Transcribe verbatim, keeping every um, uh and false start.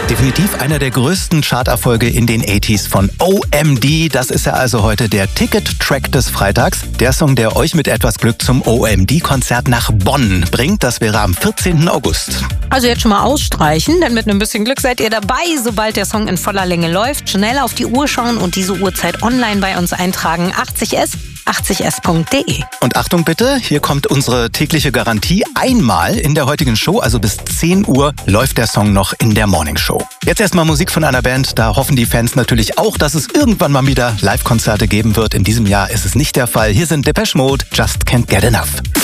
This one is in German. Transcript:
Definitiv einer der größten Charterfolge in den achtziger von O M D. Das ist ja also heute der Ticket-Track des Freitags. Der Song, der euch mit etwas Glück zum O M D-Konzert nach Bonn bringt. Das wäre am vierzehnten August. Also jetzt schon mal ausstreichen, denn mit einem bisschen Glück seid ihr dabei, sobald der Song in voller Länge läuft. Schnell auf die Uhr schauen und diese Uhrzeit online bei uns eintragen. achtzig S, achtzig S punkt de. Und Achtung bitte, hier kommt unsere tägliche Garantie. Einmal in der heutigen Show, also bis zehn Uhr, läuft der Song noch in der Morning Show. Jetzt erstmal Musik von einer Band. Da hoffen die Fans natürlich auch, dass es irgendwann mal wieder Live-Konzerte geben wird. In diesem Jahr ist es nicht der Fall. Hier sind Depeche Mode, Just Can't Get Enough.